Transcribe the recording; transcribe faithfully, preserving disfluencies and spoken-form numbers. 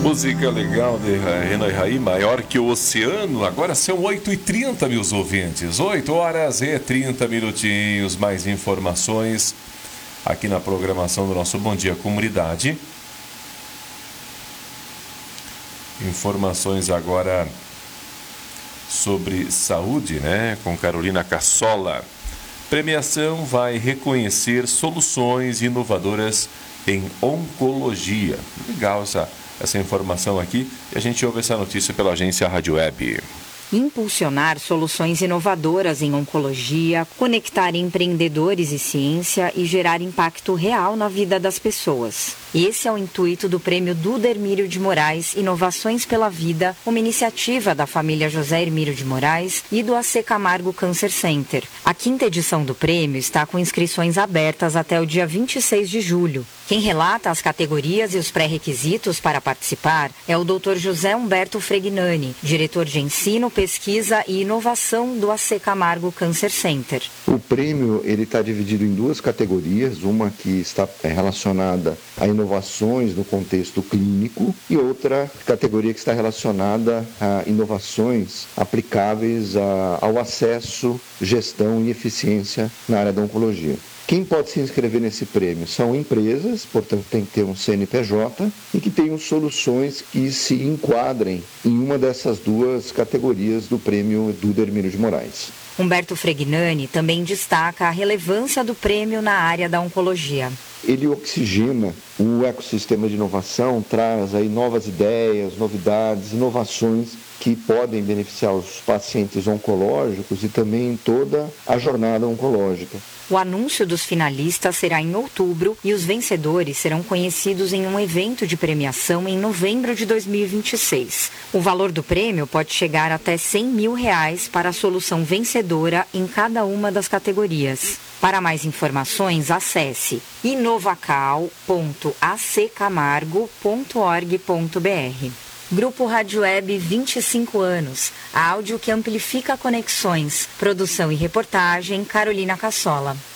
Música legal de Renan e Raí, maior que o oceano. Agora são oito e trinta, meus ouvintes. oito horas e trinta minutinhos. Mais informações aqui na programação do nosso Bom Dia Comunidade. Informações agora sobre saúde, né? Com Carolina Cassola. Premiação vai reconhecer soluções inovadoras em oncologia. Legal essa, essa informação aqui. E a gente ouve essa notícia pela agência Rádio Web. Impulsionar soluções inovadoras em oncologia, conectar empreendedores e ciência e gerar impacto real na vida das pessoas. Esse é o intuito do Prêmio Duda Hermílio de Moraes Inovações pela Vida, uma iniciativa da família José Hermílio de Moraes e do A C Camargo Cancer Center. A quinta edição do prêmio está com inscrições abertas até o dia vinte e seis de julho. Quem relata as categorias e os pré-requisitos para participar é o doutor José Humberto Fregnani, diretor de Ensino, Pesquisa e Inovação do A C Camargo Cancer Center. O prêmio ele está dividido em duas categorias, uma que está relacionada a inovações no contexto clínico e outra categoria que está relacionada a inovações aplicáveis a, ao acesso, gestão e eficiência na área da oncologia. Quem pode se inscrever nesse prêmio são empresas, portanto tem que ter um C N P J e que tenham soluções que se enquadrem em uma dessas duas categorias do prêmio Duda Hermílio de Moraes. Humberto Fregnani também destaca a relevância do prêmio na área da oncologia. Ele oxigena o ecossistema de inovação, traz aí novas ideias, novidades, inovações que podem beneficiar os pacientes oncológicos e também toda a jornada oncológica. O anúncio dos finalistas será em outubro e os vencedores serão conhecidos em um evento de premiação em novembro de dois mil e vinte e seis. O valor do prêmio pode chegar até cem mil reais para a solução vencedora em cada uma das categorias. Para mais informações, acesse inovacal ponto a c camargo ponto org ponto b r. Grupo Rádio Web, vinte e cinco anos. Áudio que amplifica conexões. Produção e reportagem, Carolina Cassola.